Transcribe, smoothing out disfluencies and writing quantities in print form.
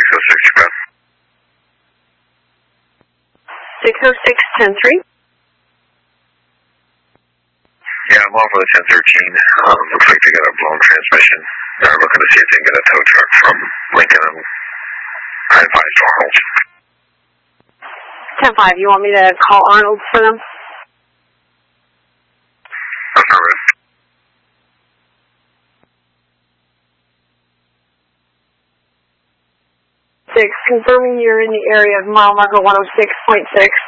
606, 10-3. Yeah, I'm off of the 1013. Looks like they got a blown transmission. They're looking to see if they can get a tow truck from Lincoln and I advised Arnold. 10-5, you want me to call Arnold for them? Affirmative. 6, confirming you're in the area of mile marker 106.6.